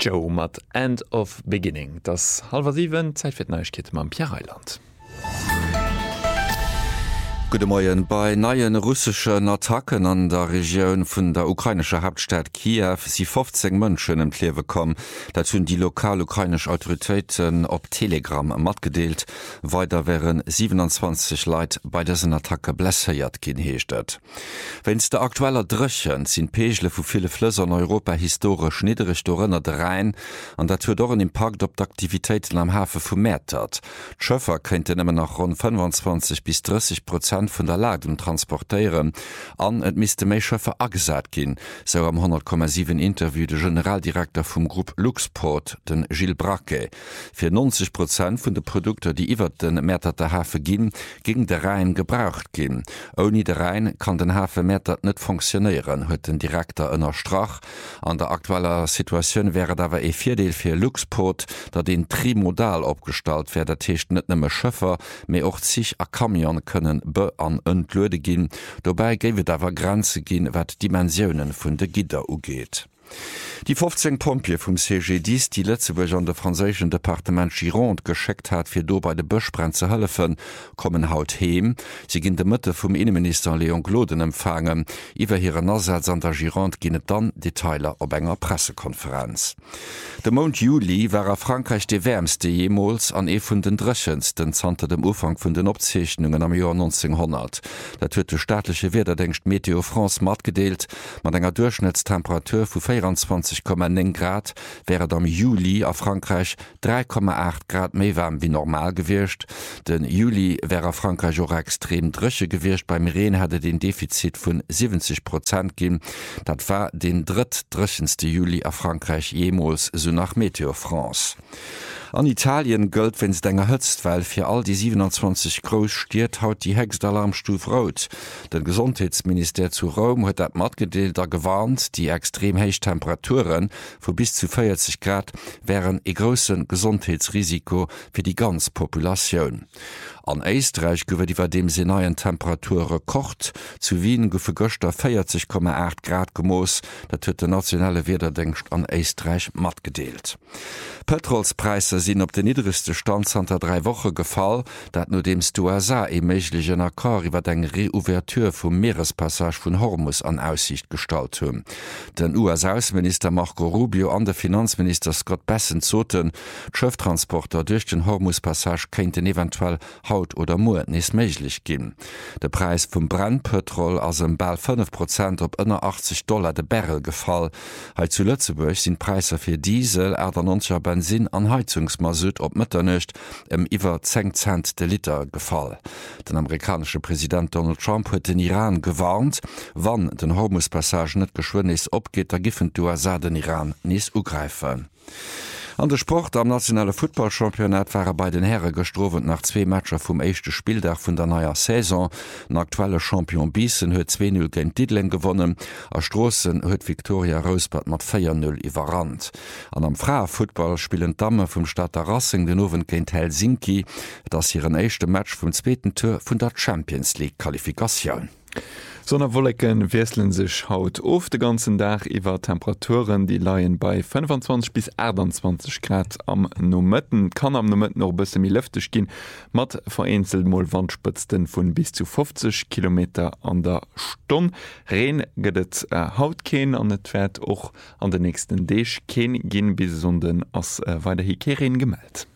Joe mat End of Beginning. Das 6:30 Zeit fir Neuigkeiten am Pierreiland. Gute Morgen. Bei neuen russischen Attacken an der Region von der ukrainischen Hauptstadt Kiew sind 15 Menschen im Leben gekommen. Dazu haben die lokalen ukrainischen Autoritäten auf Telegram mitgeteilt. Weiter wären 27 Leute bei diesen Attacken blessiert gehört. Wenn es der aktuelle Drüchen sind Pegel von vielen Flüssen in Europa historisch niedrig durch der Rhein und das hat auch einen Impact auf die Aktivitäten am Hafen vermehrt. Die Schiffe könnten immer noch rund 25-30% von der Ladung transportieren an et misste méi Schëffe agesat ginn, so am 100,7 Interview de Generaldirektor vum Grupp Luxport, den Gilles Bracke. Für 90% vun de Produkte, die iwwer den Mäter der Hafe ginn, gegen de Rhein gebraucht ginn. Oni de Rhein kann den Hafe Mäter net funktionieren, huet den Direktor ënner Strach. An der aktueller Situation wäre dawer e Vierdeel fir Luxport, dat den trimodal opstalt wär der Techt net nëmme Schëffer, méi och sich a Kamion kënnen an entlöde ginn, dobei géwe dawer Grenze ginn, wat Dimensionen vun de Gider ugeet. Die 15 Pompier vom CG10, die Lützeburg an der französischen Departement Gironde geschickt hat, für do bei de Böschbrand zu helfen, kommen haut heim. Sie gehen de Mitte vom Innenminister Leon Gloden empfangen. Iwer ihren Ersatz an der Gironde gehen dann Detailer op enger Pressekonferenz. Der Monat Juli war a Frankreich de wärmste jemals an vun den Drschendsten zanter dem Ufang vun den Obzeichnungen am Jahr 1900. Dat huet de staatliche Wetterdienst Meteo France matgedeelt, mat enger Durchschnittstemperatur vu 24,9 Grad wäre am Juli a Frankreich 3,8 Grad méi warm wie normal gewircht. Den Juli wäre Frankreich auch extrem drüche gewircht. Beim Rhein hatte den Defizit von 70% gin. Dat war den drittdrückendste Juli a Frankreich jemals, so nach Meteo France. An Italien gëlt wenns denger hëtzt, weil fir all die 27 Groß stiert haut die Hexalarmstuf rot. Den Gesundheitsminister zu Rom huet dat matgedeelt gewarnt, die extrem heich Temperaturen vu bis zu 40 Grad wären e grossen Gesundheitsrisiko fir die ganz Populationun. An Österreich gowe iwwer dem se neien Temperature kocht, zu Wien goufe Göster 40,8 Grad gemoos, dat huet de nationale Wetterdienst an Österreich matgedeelt. Petrolspreise sind op den niedrigste Stand anter 3 Wochen gefall, dat no dems USA e méiglichen Akkor iwwer eng Reouverture vum Meerespassage vun Hormuz an Aussicht gestalt hunn. Den US-Außenminister Marco Rubio an der Finanzminister Scott Bessent zoten, d'Schëfftransporter durch den Hormuzpassage kennten eventuell haut oder Moet nis méiglich ginn. De Preis vum Brennpetrol ass bal 5% op ënner $80 de Barrel gefall. Hei zu Lützeburg sind Preise fir Diesel, Erdernoncher Benzin an Heizungsmasut op Mëtternecht iwwer 10 Cent de Liter gefall. Den amerikanische Präsident Donald Trump huet den Iran gewarnt, wann den Hormuzpassage net geschwunnis opgeht, da giffen USA den Iran nis ugreifen. An der Sport am nationale Footballchampionat waren bei den Herren gestrowen nach 2 Matcher vom ersten Spieltag von der neuer Saison. Den aktuelle Champion Biesen huet 2-0 gegen Didlen gewonnen. A Strossen huet Victoria Rosbad mat 4-0 überrannt. An am Frauenfootball spielen Damme vom Stadter Racing den Owen gegen Helsinki. Das ihren ersten Match vom zweiten Tour von der Champions League Qualifikation. Sonnerwolken weselen sich haut of de ganzen Tag iwwer Temperaturen, die laien bei 25 bis 28 Grad am Nomëtten, kann am Nomëtten noch bësse mi lëfteg gin, mat vereinzelt moll Wandspëtzten vun bis zu 50 km an der Stunde. Reen gëtt haut kéen an net Wert och an den nächsten Deeg kéen ginn bis sonden ass weiter Hikerin gemeldt.